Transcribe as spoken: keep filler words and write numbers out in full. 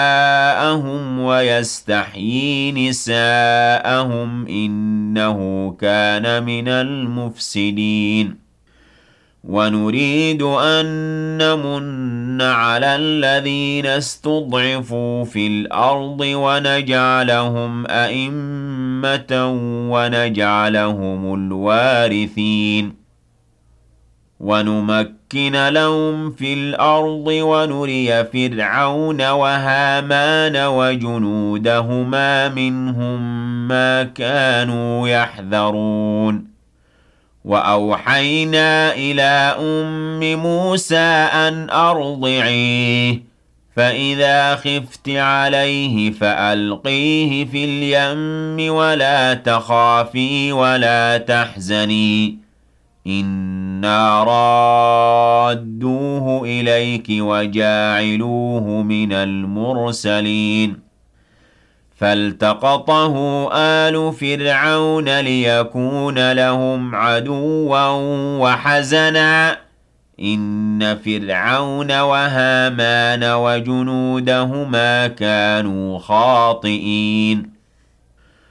أبناءهم ويستحيي نساءهم إنه كان من المفسدين ونريد أن نمن على الذين استضعفوا في الأرض ونجعلهم أئمة ونجعلهم الوارثين ونمكن لهم في الأرض ونري فرعون وهامان وجنودهما منهم ما كانوا يحذرون وأوحينا إلى أم موسى أن أرضعيه فإذا خفت عليه فألقيه في اليم ولا تخافي ولا تحزني إنا رادوه إليك وجاعلوه من المرسلين فالتقطه آل فرعون ليكون لهم عدوا وحزنا إن فرعون وهامان وجنودهما كانوا خاطئين